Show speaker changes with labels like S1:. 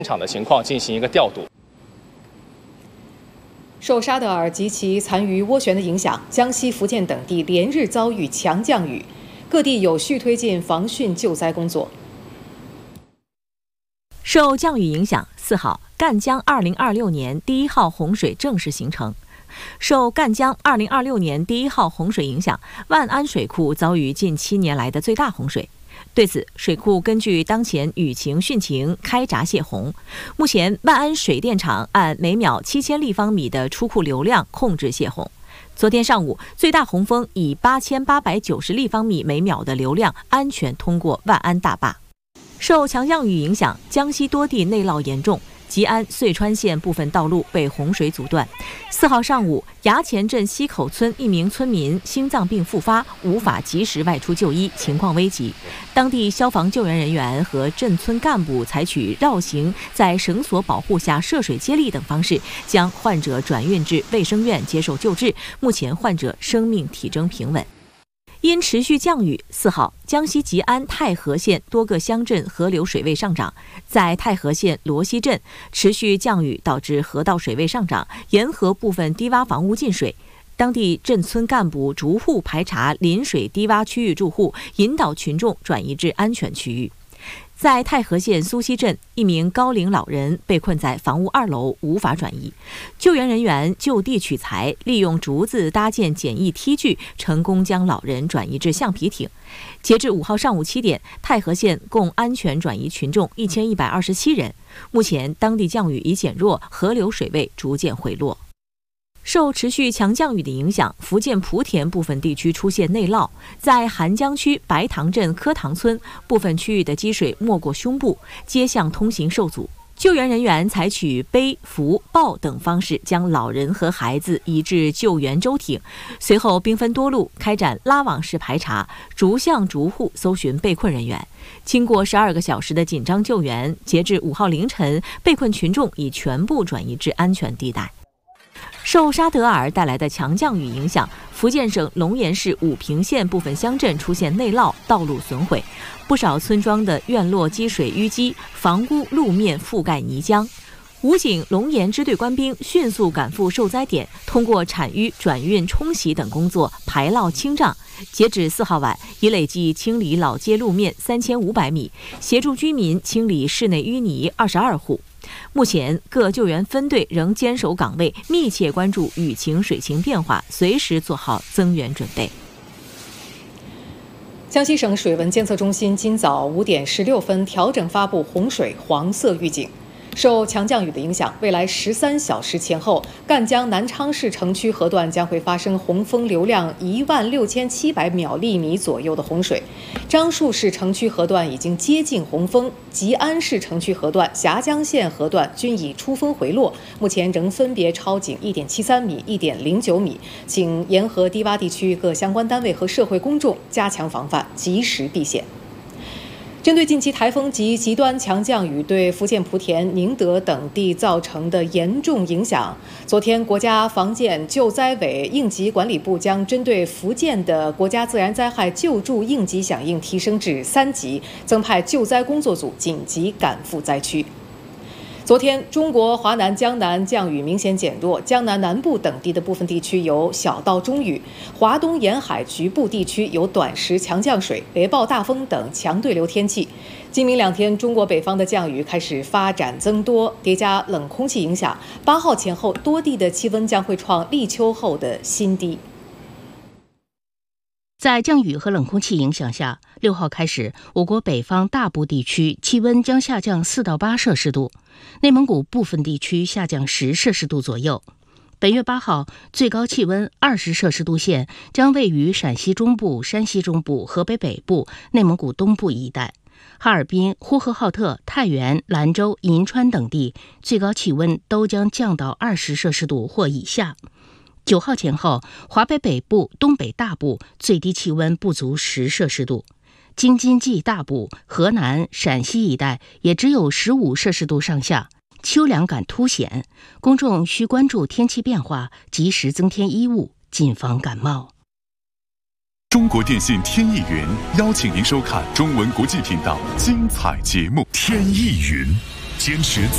S1: 场的情况进行一个调度。
S2: 受沙德尔及其残余涡旋的影响，江西、福建等地连日遭遇强降雨，各地有序推进防汛救灾工作。
S3: 受降雨影响，4号赣江2026年第1号洪水正式形成。受赣江2026年第1号洪水影响，万安水库遭遇近7年来的最大洪水。对此，水库根据当前雨情汛情开闸泄洪。目前，万安水电厂按每秒7000立方米的出库流量控制泄洪。昨天上午，最大洪峰以8890立方米每秒的流量安全通过万安大坝。受强降雨影响，江西多地内涝严重，吉安、遂川县部分道路被洪水阻断。4号上午，衙前镇西口村一名村民心脏病复发，无法及时外出就医，情况危急。当地消防救援人员和镇村干部采取绕行、在绳索保护下涉水接力等方式，将患者转运至卫生院接受救治。目前患者生命体征平稳。因持续降雨，4号江西吉安太和县多个乡镇河流水位上涨。在太和县罗溪镇，持续降雨导致河道水位上涨，沿河部分低洼房屋进水。当地镇村干部逐户排查临水低洼区域住户，引导群众转移至安全区域。在太和县苏溪镇，一名高龄老人被困在房屋2楼，无法转移。救援人员就地取材，利用竹子搭建简易梯具，成功将老人转移至橡皮艇。截至5号上午7点，太和县共安全转移群众1127人。目前当地降雨已减弱，河流水位逐渐回落。受持续强降雨的影响，福建莆田部分地区出现内涝，在涵江区白塘镇柯塘村部分区域的积水没过胸部，街巷通行受阻。救援人员采取背、扶、抱等方式，将老人和孩子移至救援舟艇，随后兵分多路开展拉网式排查，逐巷逐户搜寻被困人员。经过12个小时的紧张救援，截至5号凌晨，被困群众已全部转移至安全地带。受沙德尔带来的强降雨影响，福建省龙岩市武平县部分乡镇出现内涝，道路损毁，不少村庄的院落积水淤积，房屋路面覆盖泥浆。武警龙岩支队官兵迅速赶赴受灾点，通过铲淤、转运、冲洗等工作排涝清障。截止4号晚，已累计清理老街路面3500米，协助居民清理室内淤泥22户。目前，各救援分队仍坚守岗位，密切关注雨情、水情变化，随时做好增援准备。
S2: 江西省水文监测中心今早5点16分调整发布洪水黄色预警。受强降雨的影响，未来13小时前后，赣江南昌市城区河段将会发生洪峰流量16700秒立米左右的洪水。樟树市城区河段已经接近洪峰，吉安市城区河段、峡江县河段均已出峰回落，目前仍分别超警1.73米、1.09米。请沿河低洼地区各相关单位和社会公众加强防范，及时避险。针对近期台风及极端强降雨对福建莆田、宁德等地造成的严重影响，昨天国家防建救灾委应急管理部将针对福建的国家自然灾害救助应急响应提升至3级，增派救灾工作组紧急赶赴灾区。昨天，中国华南、江南降雨明显减弱，江南南部等地的部分地区有小到中雨，华东沿海局部地区有短时强降水、雷暴大风等强对流天气。今明2天，中国北方的降雨开始发展增多，叠加冷空气影响，8号前后多地的气温将会创立秋后的新低。
S4: 在降雨和冷空气影响下，6号开始，我国北方大部地区气温将下降4到8摄氏度，内蒙古部分地区下降10摄氏度左右。本月8号，最高气温20摄氏度线将位于陕西中部、山西中部、河北北部、内蒙古东部一带。哈尔滨、呼和浩特、太原、兰州、银川等地最高气温都将降到20摄氏度或以下。9号前后，华北北部、东北大部最低气温不足10摄氏度，京津冀大部、河南、陕西一带也只有15摄氏度上下，秋凉感凸显。公众需关注天气变化，及时增添衣物，谨防感冒。
S5: 中国电信天翼云邀请您收看中文国际频道精彩节目《天翼云》，坚持